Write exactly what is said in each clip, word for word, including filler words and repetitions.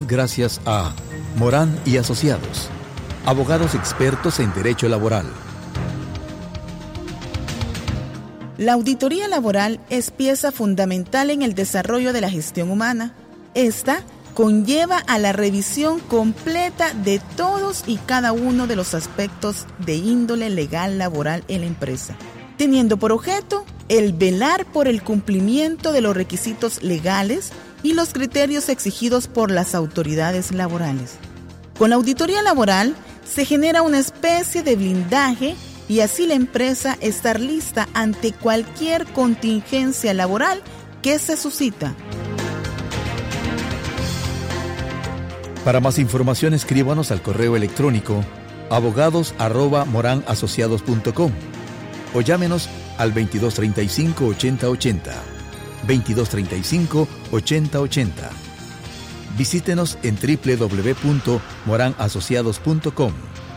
gracias a Morán y Asociados, abogados expertos en derecho laboral. La auditoría laboral es pieza fundamental en el desarrollo de la gestión humana. Esta conlleva a la revisión completa de todos y cada uno de los aspectos de índole legal laboral en la empresa, teniendo por objeto el velar por el cumplimiento de los requisitos legales y los criterios exigidos por las autoridades laborales. Con la auditoría laboral se genera una especie de blindaje y así la empresa estar lista ante cualquier contingencia laboral que se suscita. Para más información, escríbanos al correo electrónico abogados arroba moran asociados punto com o llámenos al veintidós treinta y cinco, ochenta ochenta, veintidós treinta y cinco, ochenta ochenta. Visítenos en doble u doble u doble u punto moran asociados punto com.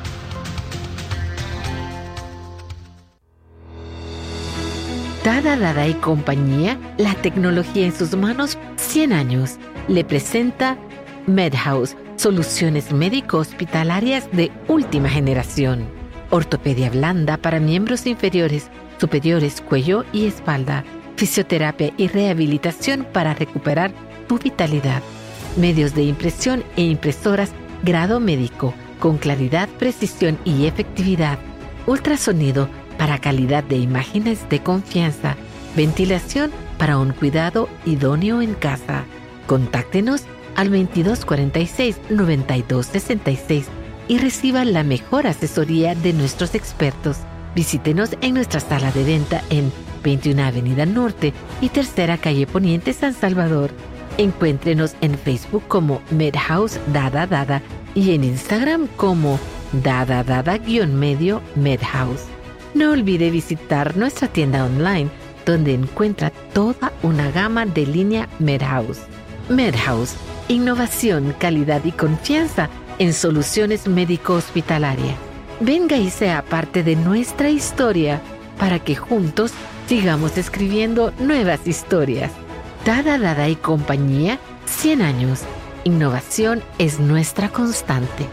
Dada Dada y compañía, la tecnología en sus manos, cien años, le presenta MedHouse, soluciones médico-hospitalarias de última generación. Ortopedia blanda para miembros inferiores, superiores, cuello y espalda. Fisioterapia y rehabilitación para recuperar tu vitalidad. Medios de impresión e impresoras grado médico, con claridad, precisión y efectividad. Ultrasonido para calidad de imágenes de confianza. Ventilación para un cuidado idóneo en casa. Contáctenos al veintidós cuarenta y seis, noventa y dos sesenta y seis y reciba la mejor asesoría de nuestros expertos. Visítenos en nuestra sala de venta en veintiuna Avenida Norte y Tercera Calle Poniente, San Salvador. Encuéntrenos en Facebook como MedHouse Dada Dada y en Instagram como Dada Dada-medio MedHouse. No olvide visitar nuestra tienda online, donde encuentra toda una gama de línea MedHouse. MedHouse, innovación, calidad y confianza en soluciones médico-hospitalarias. Venga y sea parte de nuestra historia para que juntos sigamos escribiendo nuevas historias. Dada Dada y compañía, cien años. Innovación es nuestra constante.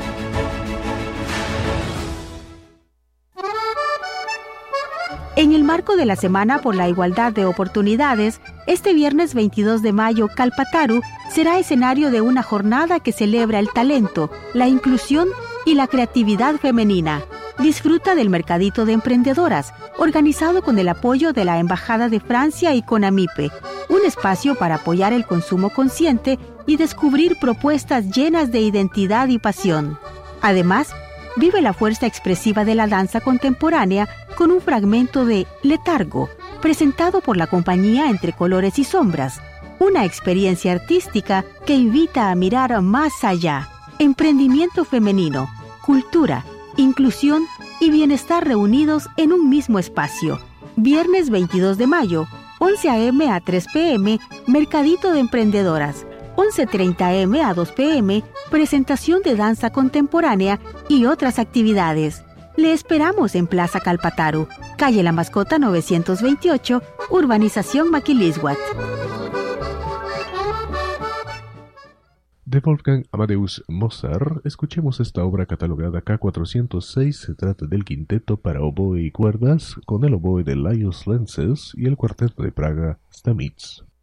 En el marco de la Semana por la Igualdad de Oportunidades, este viernes veintidós de mayo, Calpataru será escenario de una jornada que celebra el talento, la inclusión y la creatividad femenina. Disfruta del Mercadito de Emprendedoras, organizado con el apoyo de la Embajada de Francia y CONAMIPE, un espacio para apoyar el consumo consciente y descubrir propuestas llenas de identidad y pasión. Además, vive la fuerza expresiva de la danza contemporánea con un fragmento de Letargo, presentado por la compañía Entre Colores y Sombras, una experiencia artística que invita a mirar más allá. Emprendimiento femenino, cultura, inclusión y bienestar reunidos en un mismo espacio. Viernes veintidós de mayo, once a eme a tres pe eme, Mercadito de Emprendedoras. once treinta a eme a dos pe eme, presentación de danza contemporánea y otras actividades. Le esperamos en Plaza Calpataru, calle La Mascota novecientos veintiocho, Urbanización Maquilisguat. De Wolfgang Amadeus Mozart, escuchemos esta obra catalogada K cuatrocientos seis. Se trata del quinteto para oboe y cuerdas, con el oboe de Lajos Lences y el cuarteto de Praga Stamitz.